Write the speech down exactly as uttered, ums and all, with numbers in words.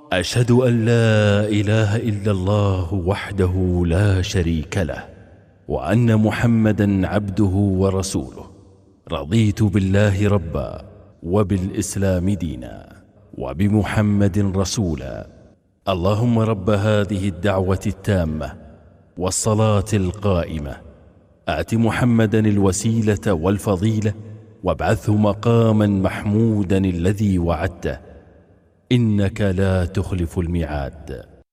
أشهد أن لا إله إلا الله وحده لا شريك له، وأن محمدا عبده ورسوله. رضيت بالله ربا، وبالإسلام دينا، وبمحمد رسولا. اللهم رب هذه الدعوة التامة والصلاة القائمة، آت محمدا الوسيلة والفضيلة، وابعثه مقاما محمودا الذي وعدته، إنك لا تخلف الميعاد.